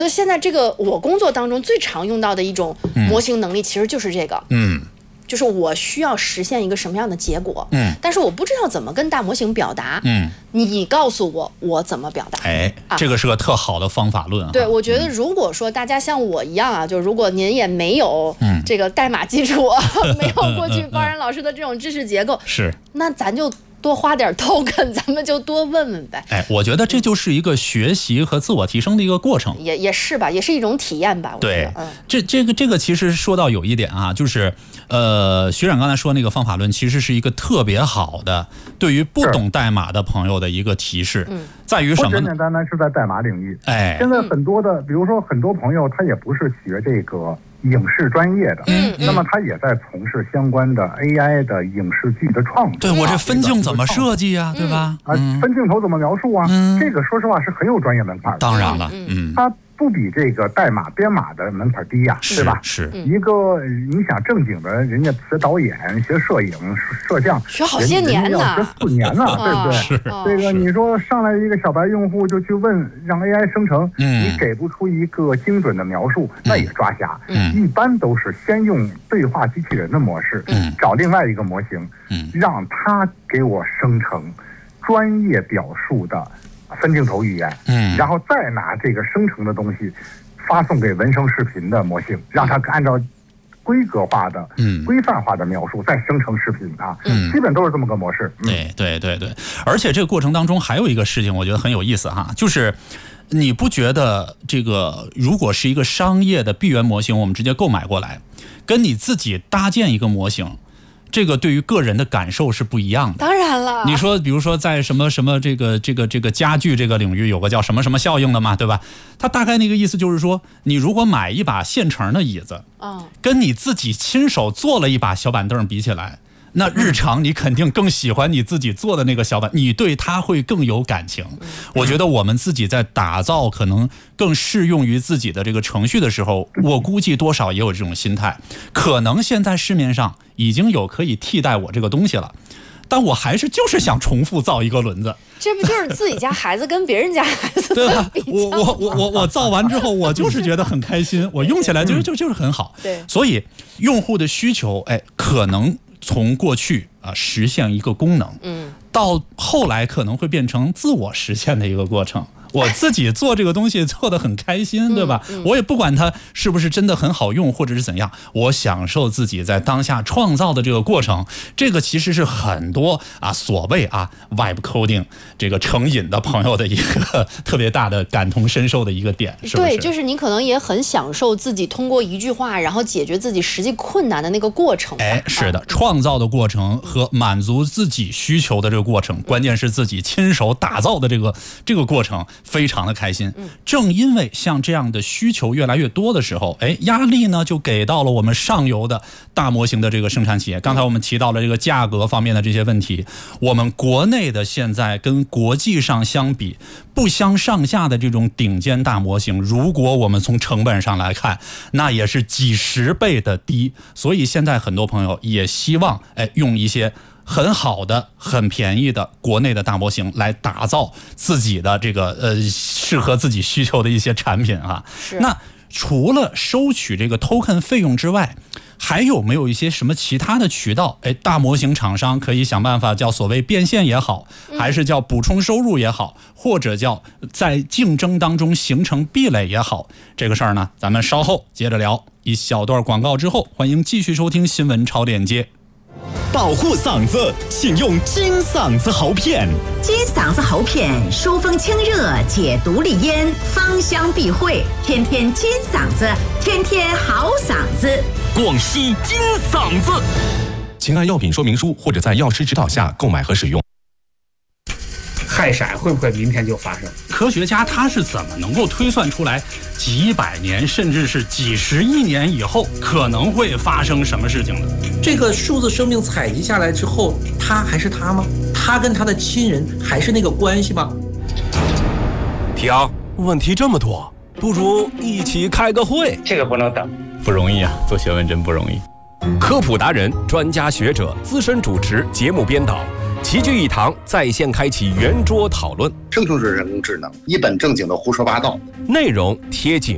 那现在这个我工作当中最常用到的一种模型能力，其实就是这个，就是我需要实现一个什么样的结果，但是我不知道怎么跟大模型表达，你告诉我怎么表达， 这个是个特好的方法论啊。 对，我觉得如果说大家像我一样啊，就如果您也没有这个代码基础，没有过去包然老师的这种知识结构， 是， 那咱就多花点 token， 咱们就多问问呗。 我觉得这就是一个学习和自我提升的一个过程， 也是吧，也是一种体验吧。 对，这个其实说到有一点啊，就是学长刚才说那个方法论，其实是一个特别好的对于不懂代码的朋友的一个提示，在于什么呢？ 简简单单是在代码领域。现在很多的，比如说很多朋友他也不是学这个影视专业的，那么他也在从事相关的 AI 的影视剧的创作。 对，我这分镜怎么设计啊，对吧？ 分镜头怎么描述啊？这个说实话是很有专业门槛的。 当然了， 它不比这个代码编码的门槛低呀，对吧？ 是一个你想正经的人家学导演、学摄影、摄像， 学好些年呢， 学4年呢，对不对？ 是这个你说上来一个小白用户就去问让 AI 生成，你给不出一个精准的描述，那也抓瞎。一般都是先用对话机器人的模式，找另外一个模型，让它给我生成专业表述的分镜头语言，然后再拿这个生成的东西发送给文声视频的模型，让它按照规格化的、规范化的描述再生成视频啊，基本都是这么个模式。 对，而且这个过程当中还有一个事情，我觉得很有意思哈，就是你不觉得这个如果是一个商业的闭源模型，我们直接购买过来，跟你自己搭建一个模型，这个对于个人的感受是不一样的。 当然了， 你说比如说在什么这个家具这个领域有个叫什么什么效应的嘛，对吧？它大概那个意思就是说，你如果买一把现成的椅子，跟你自己亲手做了一把小板凳比起来，那日常你肯定更喜欢你自己做的那个小板，你对它会更有感情。我觉得我们自己在打造可能更适用于自己的这个程序的时候，我估计多少也有这种心态。可能现在市面上已经有可以替代我这个东西了，但我还是就是想重复造一个轮子。 这不就是自己家孩子跟别人家孩子对吧？我造完之后，我就是觉得很开心，我用起来就是很好。 对， 所以用户的需求，可能从过去实现一个功能，到后来可能会变成自我实现的一个过程。我自己做这个东西做得很开心，对吧？我也不管它是不是真的很好用或者是怎样，我享受自己在当下创造的这个过程。这个其实是很多所谓Vibe Coding 这个成瘾的朋友的一个特别大的感同身受的一个点，是不是？ 对，就是你可能也很享受自己通过一句话然后解决自己实际困难的那个过程。 是的，创造的过程和满足自己需求的这个过程，关键是自己亲手打造的这个过程非常的开心。正因为像这样的需求越来越多的时候，压力呢就给到了我们上游的大模型的这个生产企业。刚才我们提到了这个价格方面的这些问题，我们国内的现在跟国际上相比不相上下的这种顶尖大模型，如果我们从成本上来看，那也是几十倍的低。所以现在很多朋友也希望用一些很好的、很便宜的国内的大模型来打造自己的这个适合自己需求的一些产品啊。那除了收取这个 token 费用之外，还有没有一些什么其他的渠道？大模型厂商可以想办法叫所谓变现也好，还是叫补充收入也好，或者叫在竞争当中形成壁垒也好，这个事儿呢，咱们稍后接着聊。一小段广告之后，欢迎继续收听新闻超链接。 保护嗓子，请用金嗓子喉片。 金嗓子喉片疏风清热，解毒利咽，芳香避秽，天天金嗓子，天天好嗓子。 广西金嗓子，请按药品说明书或者在药师指导下购买和使用。 氦闪会不会明天就发生？ 科学家他是怎么能够推算出来几百年甚至是几十亿年以后可能会发生什么事情的？ 这个数字生命采集下来之后，他还是他吗？他跟他的亲人还是那个关系吗？ 婷，问题这么多，不如一起开个会。 这个不能等， 不容易啊，做学问真不容易。科普达人、专家学者、资深主持、节目编导齐聚一堂，在线开启圆桌讨论。 生成式人工智能一本正经的胡说八道， 内容贴紧